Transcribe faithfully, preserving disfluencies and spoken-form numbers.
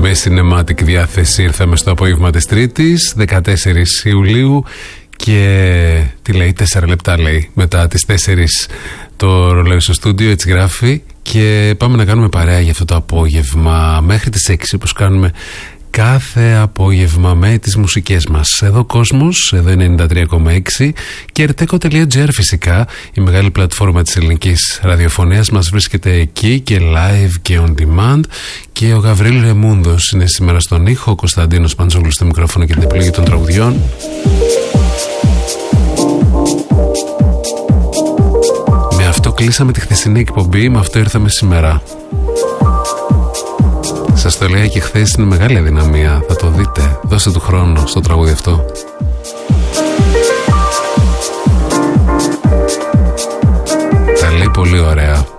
με cinematic διάθεση ήρθαμε στο απόγευμα της Τρίτης, δεκατέσσερις Ιουλίου, και τι λέει, τέσσερα λεπτά λέει μετά τις τέσσερις το ρολόι στο στούντιο, έτσι γράφει, και πάμε να κάνουμε παρέα για αυτό το απόγευμα μέχρι τις έξι, όπως κάνουμε κάθε απόγευμα με τις μουσικές μας. Εδώ Κόσμος, εδώ ενενήντα τρία κόμμα έξι και ερτέκο τελεία τζι άρ φυσικά, η μεγάλη πλατφόρμα της ελληνικής ραδιοφωνίας, μας βρίσκεται εκεί και live και on demand. Και ο Γαβρίλ Ρεμούντος είναι σήμερα στον ήχο, ο Κωνσταντίνος Παντζόγλου στο μικρόφωνο και την επιλογή των τραγουδιών. Με αυτό κλείσαμε τη χθεσινή εκπομπή, με αυτό ήρθαμε σήμερα. Σας το λέγα και χθες, είναι μεγάλη αδυναμία. Θα το δείτε. Δώστε του χρόνο στο τραγούδι αυτό. Τα λέει πολύ ωραία.